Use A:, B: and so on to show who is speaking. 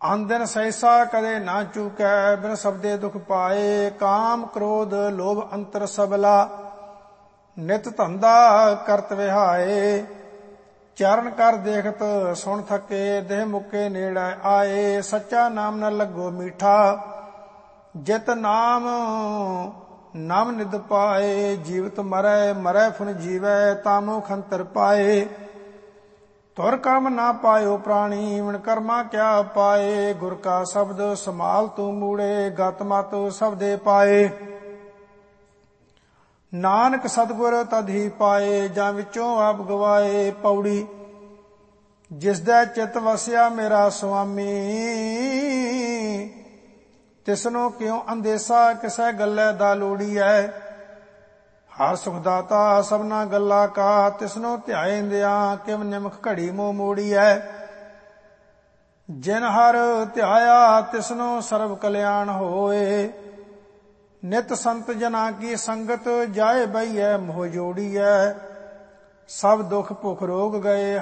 A: ਅਨ ਦਿਨ ਸਹਿਸਾ ਕਦੇ ਨਾ ਚੂਕੈ, ਬਿਨ ਸਬਦੇ ਦੁਖ ਪਾਏ। ਕਾਮ ਕ੍ਰੋਧ ਲੋਭ ਅੰਤਰ ਸਬਲਾ, ਨਿਤ ਧੰਦਾ ਕਰਤ ਵਿਹਾਏ। ਚਰਨ ਕਰ ਦੇਖਤ ਸੁਣ ਥਕੇ, ਦੇਹ ਮੁਕੇ ਨੇੜੇ ਆਏ। ਸੱਚਾ ਨਾਮ ਨ ਲੱਗੋ ਮੀਠਾ, ਜਿਤ ਨਾਮ ਨਾਮ ਨਿਦ ਪਾਏ। ਜੀਵਤ ਮਰੈ ਮਰੈ ਫੁਨ ਜੀਵੈ, ਤਾਮੋ ਖੰਤਰ ਪਾਏ। ਤੁਰ ਕਰਮ ਨਾ ਪਾਇਓ ਪ੍ਰਾਣੀ, ਵਿਣ ਕਰਮਾ ਕਿਆ ਪਾਏ। ਗੁਰ ਕਾ ਸ਼ਬਦ ਸਮਾਲ ਤੂੰ ਮੂੜੇ, ਗਤ ਮਤ ਸਬਦੇ ਪਾਏ। ਨਾਨਕ ਸਤਿਗੁਰ ਤਦ ਹੀ ਪਾਏ, ਜਾਂ ਵਿੱਚੋਂ ਆਪ ਗਵਾਏ। ਪੌੜੀ ਜਿਸਦਾ ਚਿਤ ਵਸਿਆ ਮੇਰਾ ਸੁਆਮੀ, ਤਿਸਨੋ ਕਿਉ ਅੰਦੇਸਾ, ਕਿਸੈ ਗੱਲੇ ਦਾ ਲੋੜੀਐ। ਹਰ ਸੁਖ ਦਾਤਾ ਸਭਨਾ ਗੱਲਾ ਕਾ, ਤਿਸਨੋ ਧਿਆਇਂਦਿਆਂ ਕਿਵ ਨਿਮਖ ਘੜੀ ਮੋਹ ਮੋੜੀਐ। ਜਿਨ ਹਰ ਧਿਆਇਆ ਤਿਸਨੋ ਸਰਬ ਕਲਿਆਣ ਹੋਏ। ਨਿਤ ਸੰਤ ਜਨਾ ਕੀ ਸੰਗਤ, ਜਾਏ ਬਈਐ ਮੋਹ ਜੋੜੀਐ। ਸਭ ਦੁਖ ਭੁਖ ਰੋਗ ਗਏ,